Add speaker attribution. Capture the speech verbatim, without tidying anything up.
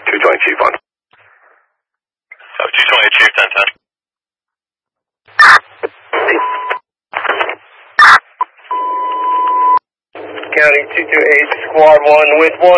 Speaker 1: two twenty Chief on.
Speaker 2: So two twenty Chief, ten ten.
Speaker 3: County two two eight, Squad one with one.